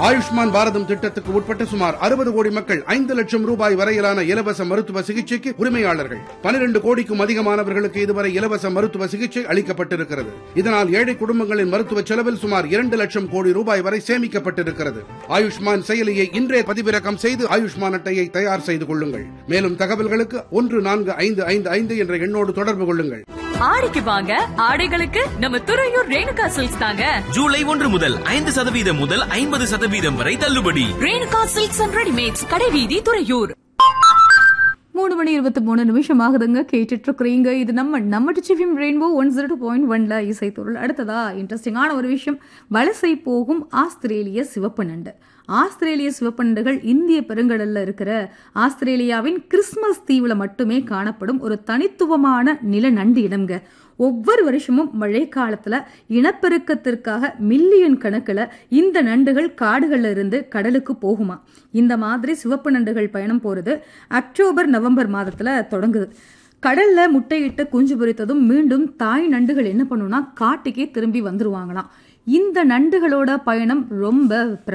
ஆயுஷ்மான் பாரதம் திட்டத்துக்கு உட்பட்ட சுமார் 60 கோடி மக்கள் 5 லட்சம் ரூபாய் வரையிலான இலவச மருத்துவ சிகிச்சைக்கு உரிமையாளர்கள். 12 கோடிக்கும் அதிகமானவர்களுக்கு இதுவரை இலவச மருத்துவ சிகிச்சை அளிக்கப்பட்டிருக்கிறது. இதனால் ஏழை குடும்பங்களின் மருத்துவ செலவில் சுமார் 2 லட்சம் கோடி ரூபாய் வரை சேமிக்கப்பட்டிருக்கிறது. ஆயுஷ்மான் செயலியை இன்றே பதிவிறக்கம் செய்து ஆயுஷ்மான் அட்டையை தயார் செய்து கொள்ளுங்கள். மேலும் தகவல்களுக்கு 14555 என்ற எண்ணோடு தொடர்பு கொள்ளுங்கள். ஆடிக்கு வாங்க, ஆடைகளுக்கு நம்ம துறையூர் ரேணுகா சில்க்ஸ் தாங்க. ஜூலை 1 முதல் 5% முதல் 50% வரை தள்ளுபடி. ரேணுகா சில்க்ஸ் அண்ட் ரெடிமேட்ஸ், கடைவீதி, துறையூர். 3 மணி 23 ஆகுதுங்க. கேட்டுட்டு இருக்கிறீங்க. இது நம்ம டிச்சிஃபிம் ரெயின்போ 102.1ல இசைத்தொருள். அடுத்ததா இன்ட்ரெஸ்டிங்கான ஒரு விஷயம், வலசை போகும் ஆஸ்திரேலிய சிவப்பு நண்டு. ஆஸ்திரேலிய சிவப்பு நண்டுகள் இந்திய பெருங்கடல்ல இருக்கிற ஆஸ்திரேலியாவின் கிறிஸ்மஸ் தீவுல மட்டுமே காணப்படும் ஒரு தனித்துவமான நில நண்டு இனம்ங்க. ஒவ்வொரு வருஷமும் மழை காலத்துல இனப்பெருக்கத்திற்காக மில்லியன் கணக்கில் இந்த நண்டுகள் காடுகள்ல இருந்து கடலுக்கு போகுமா. இந்த மாதிரி சிவப்பு நண்டுகள் பயணம் போறது அக்டோபர் நவம்பர் மாதத்துல தொடங்குது. கடல்ல முட்டையிட்டு குஞ்சு பொரித்ததும் மீண்டும் தாய் நண்டுகள் என்ன பண்ணுனா காட்டுக்கே திரும்பி வந்துருவாங்களாம். இந்த நண்டுகளோட பயணம் ரொம்ப